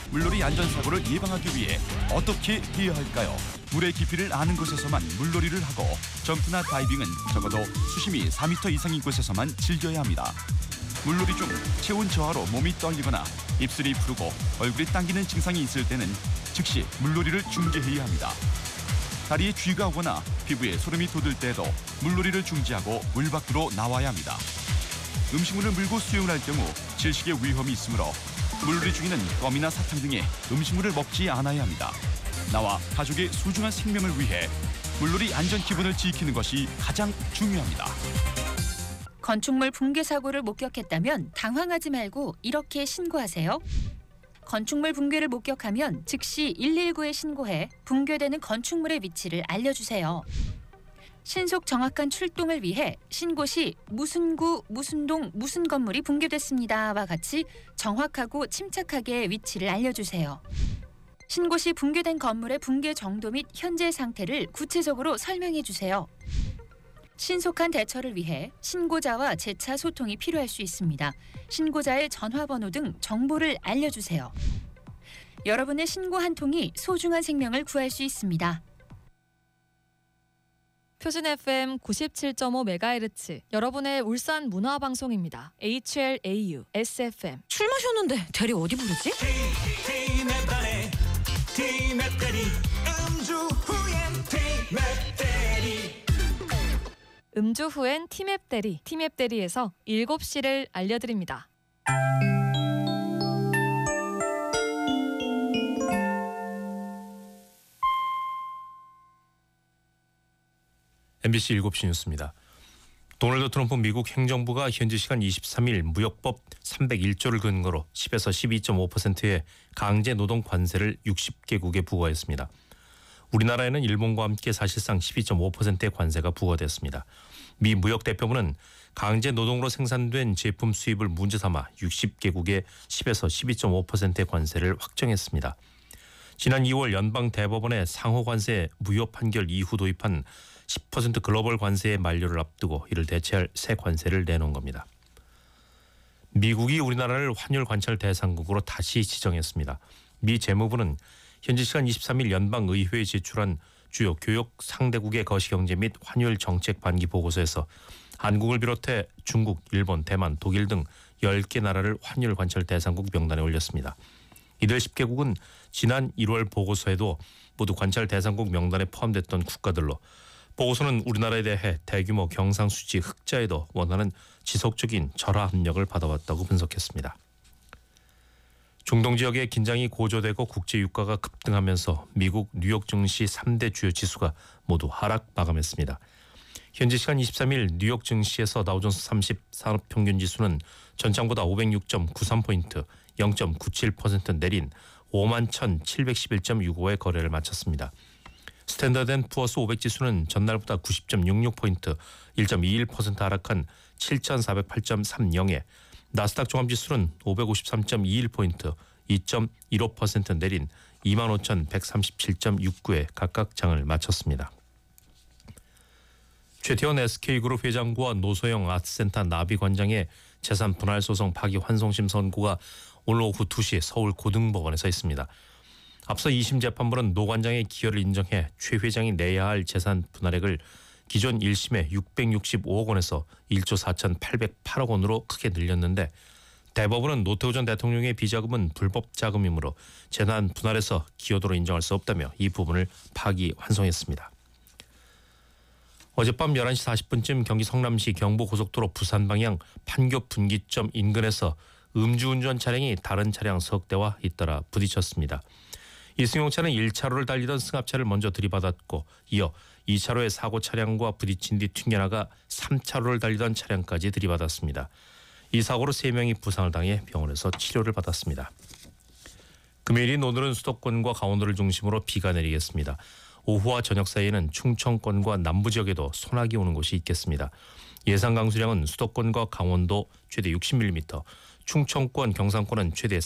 물놀이 안전사고를 예방하기 위해 어떻게 해야 할까요? 물의 깊이를 아는 곳에서만 물놀이를 하고 점프나 다이빙은 적어도 수심이 4m 이상인 곳에서만 즐겨야 합니다. 물놀이 중 체온 저하로 몸이 떨리거나 입술이 푸르고 얼굴이 당기는 증상이 있을 때는 즉시 물놀이를 중지해야 합니다. 다리에 쥐가 오거나 피부에 소름이 돋을 때에도 물놀이를 중지하고 물 밖으로 나와야 합니다. 음식물을 물고 수영을 할 경우 질식의 위험이 있으므로 물놀이 중에는 껌이나 사탕 등의 음식물을 먹지 않아야 합니다. 나와 가족의 소중한 생명을 위해 물놀이 안전 기본을 지키는 것이 가장 중요합니다. 건축물 붕괴 사고를 목격했다면 당황하지 말고 이렇게 신고하세요. 건축물 붕괴를 목격하면 즉시 119에 신고해 붕괴되는 건축물의 위치를 알려주세요. 신속 정확한 출동을 위해 신고 시 무슨 구, 무슨 동, 무슨 건물이 붕괴됐습니다와 같이 정확하고 침착하게 위치를 알려주세요. 신고 시 붕괴된 건물의 붕괴 정도 및 현재 상태를 구체적으로 설명해 주세요. 신속한 대처를 위해 신고자와 재차 소통이 필요할 수 있습니다. 신고자의 전화번호 등 정보를 알려주세요. 여러분의 신고 한 통이 소중한 생명을 구할 수 있습니다. 표준 FM 97.5MHz 여러분의 울산 문화방송입니다. HLAU SFM. 술 마셨는데 대리 어디 부르지? 음주 후엔 티맵 대리, 티맵 대리에서 7시를 알려드립니다. MBC 7시 뉴스입니다. 도널드 트럼프 미국 행정부가 현지 시간 23일 무역법 301조를 근거로 10에서 12.5%의 강제 노동 관세를 60개국에 부과했습니다. 우리나라에는 일본과 함께 사실상 12.5%의 관세가 부과됐습니다. 미 무역대표부는 강제 노동으로 생산된 제품 수입을 문제 삼아 60개국에 10에서 12.5%의 관세를 확정했습니다. 지난 2월 연방 대법원의 상호 관세 무효 판결 이후 도입한 10% 글로벌 관세의 만료를 앞두고 이를 대체할 새 관세를 내놓은 겁니다. 미국이 우리나라를 환율 관찰 대상국으로 다시 지정했습니다. 미 재무부는 현지 시간 23일 연방의회에 제출한 주요 교역 상대국의 거시경제 및 환율 정책 반기 보고서에서 한국을 비롯해 중국, 일본, 대만, 독일 등 10개 나라를 환율 관찰 대상국 명단에 올렸습니다. 이들 10개국은 지난 1월 보고서에도 모두 관찰 대상국 명단에 포함됐던 국가들로 보고서는 우리나라에 대해 대규모 경상수지 흑자에도 원하는 지속적인 절하 압력을 받아왔다고 분석했습니다. 중동 지역의 긴장이 고조되고 국제 유가가 급등하면서 미국 뉴욕 증시 3대 주요 지수가 모두 하락 마감했습니다. 현지 시간 23일 뉴욕 증시에서 다우존스 30 산업평균지수는 전장보다 506.93포인트, 0.97% 내린 51,711.65의 거래를 마쳤습니다. 스탠더드앤푸어스 500지수는 전날보다 90.66포인트, 1.21% 하락한 7,408.30에 나스닥 종합지수는 553.21포인트, 2.15% 내린 25,137.69에 각각 장을 마쳤습니다. 최태원 SK그룹 회장과 노소영 아트센터 나비관장의 재산 분할 소송 파기환송심 선고가 오늘 오후 2시 서울 고등법원에서 있습니다. 앞서 2심 재판부는 노 관장의 기여를 인정해 최 회장이 내야 할 재산 분할액을 기존 1심에 665억 원에서 1조 4,808억 원으로 크게 늘렸는데 대법원은 노태우 전 대통령의 비자금은 불법 자금이므로 재산 분할에서 기여도로 인정할 수 없다며 이 부분을 파기환송했습니다. 어젯밤 11시 40분쯤 경기 성남시 경부고속도로 부산 방향 판교 분기점 인근에서 음주운전 차량이 다른 차량 석 대와 잇따라 부딪혔습니다. 이 승용차는 1차로를 달리던 승합차를 먼저 들이받았고 이어 2차로의 사고 차량과 부딪힌 뒤 튕겨나가 3차로를 달리던 차량까지 들이받았습니다. 이 사고로 3명이 부상을 당해 병원에서 치료를 받았습니다. 금요일인 오늘은 수도권과 강원도를 중심으로 비가 내리겠습니다. 오후와 저녁 사이에는 충청권과 남부 지역에도 소나기 오는 곳이 있겠습니다. 예상 강수량은 수도권과 강원도 최대 60mm, 충청권, 경상권은 최대